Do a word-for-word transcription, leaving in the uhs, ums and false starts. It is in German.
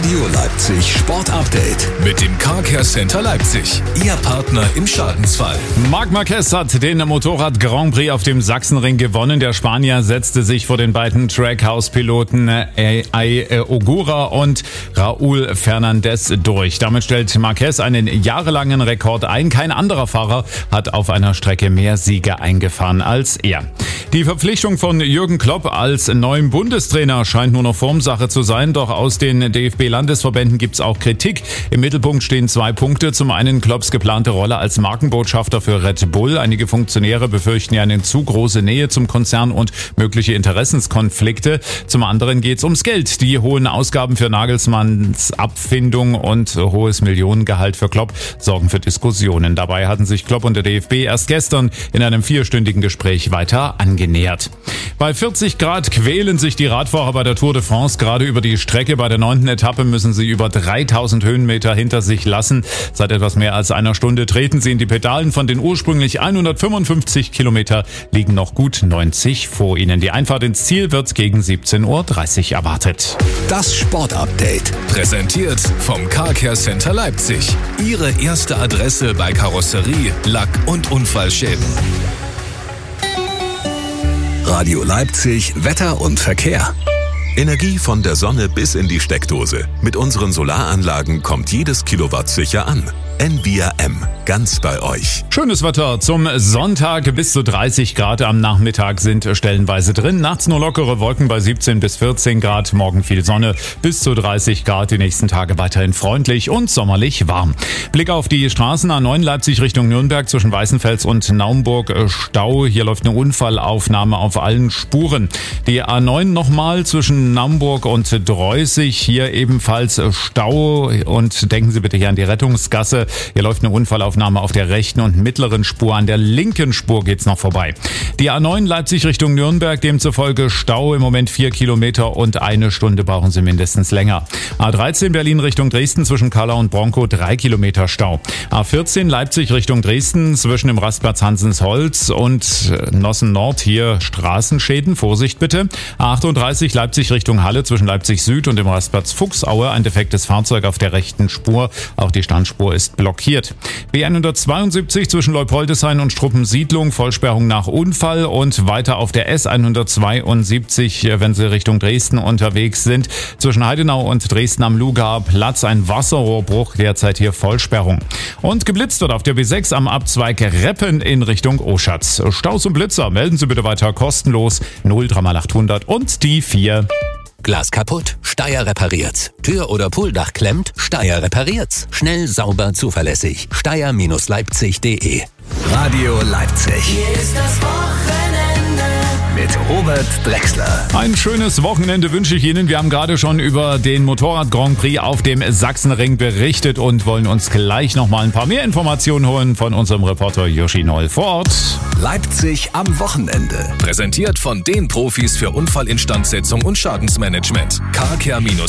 Radio Leipzig Sport Update mit dem Car Care Center Leipzig. Ihr Partner im Schadensfall. Marc Marquez hat den Motorrad Grand Prix auf dem Sachsenring gewonnen. Der Spanier setzte sich vor den beiden Trackhouse-Piloten Ai Ogura und Raúl Fernández durch. Damit stellt Marquez einen jahrelangen Rekord ein. Kein anderer Fahrer hat auf einer Strecke mehr Siege eingefahren als er. Die Verpflichtung von Jürgen Klopp als neuem Bundestrainer scheint nur noch Formsache zu sein, doch aus den D F B-Landesverbänden gibt's auch Kritik. Im Mittelpunkt stehen zwei Punkte. Zum einen Klopps geplante Rolle als Markenbotschafter für Red Bull. Einige Funktionäre befürchten ja eine zu große Nähe zum Konzern und mögliche Interessenskonflikte. Zum anderen geht's ums Geld. Die hohen Ausgaben für Nagelsmanns Abfindung und hohes Millionengehalt für Klopp sorgen für Diskussionen. Dabei hatten sich Klopp und der D F B erst gestern in einem vierstündigen Gespräch weiter angenähert. Bei vierzig Grad quälen sich die Radfahrer bei der Tour de France gerade über die Strecke. Bei der neunten Etappe müssen sie über dreitausend Höhenmeter hinter sich lassen. Seit etwas mehr als einer Stunde treten sie in die Pedalen. Von den ursprünglich hundertfünfundfünfzig Kilometer liegen noch gut neunzig vor ihnen. Die Einfahrt ins Ziel wird gegen siebzehn Uhr dreißig erwartet. Das Sportupdate präsentiert vom Car Care Center Leipzig. Ihre erste Adresse bei Karosserie, Lack- und Unfallschäden. Radio Leipzig, Wetter und Verkehr. Energie von der Sonne bis in die Steckdose. Mit unseren Solaranlagen kommt jedes Kilowatt sicher an. N V R M, ganz bei euch. Schönes Wetter zum Sonntag. Bis zu dreißig Grad am Nachmittag sind stellenweise drin. Nachts nur lockere Wolken bei siebzehn bis vierzehn Grad. Morgen viel Sonne. Bis zu dreißig Grad. Die nächsten Tage weiterhin freundlich und sommerlich warm. Blick auf die Straßen. A neun Leipzig Richtung Nürnberg zwischen Weißenfels und Naumburg. Stau. Hier läuft eine Unfallaufnahme auf allen Spuren. Die A neun nochmal zwischen Naumburg und Dreußig. Hier ebenfalls Stau. Und denken Sie bitte hier an die Rettungsgasse. Hier läuft eine Unfallaufnahme auf der rechten und mittleren Spur. An der linken Spur geht's noch vorbei. Die A neun Leipzig Richtung Nürnberg, demzufolge Stau. Im Moment vier Kilometer und eine Stunde brauchen Sie mindestens länger. A dreizehn Berlin Richtung Dresden zwischen Kallau und Bronkow, drei Kilometer Stau. A vierzehn Leipzig Richtung Dresden zwischen dem Rastplatz Hansensholz und Nossen Nord, hier Straßenschäden. Vorsicht bitte. A achtunddreißig Leipzig Richtung Halle zwischen Leipzig Süd und dem Rastplatz Fuchsaue. Ein defektes Fahrzeug auf der rechten Spur. Auch die Standspur ist blockiert. B hundertzweiundsiebzig zwischen Leupoldeshain und Struppensiedlung, Vollsperrung nach Unfall und weiter auf der S hundertzweiundsiebzig, wenn Sie Richtung Dresden unterwegs sind. Zwischen Heidenau und Dresden am Lugaer Platz ein Wasserrohrbruch, derzeit hier Vollsperrung. Und geblitzt wird auf der B sechs am Abzweig Reppen in Richtung Oschatz. Staus und Blitzer, melden Sie bitte weiter kostenlos null drei mal achthundert und die vier. Glas kaputt? Steyr repariert's. Tür oder Pooldach klemmt? Steyr repariert's. Schnell, sauber, zuverlässig. Steyr Leipzig punkt de. Radio Leipzig. Hier ist das Wochenende mit Robert Drechsler. Ein schönes Wochenende wünsche ich Ihnen. Wir haben gerade schon über den Motorrad Grand Prix auf dem Sachsenring berichtet und wollen uns gleich noch mal ein paar mehr Informationen holen von unserem Reporter Joshi Noll vor Ort. Leipzig am Wochenende. Präsentiert von den Profis für Unfallinstandsetzung und Schadensmanagement. Car Care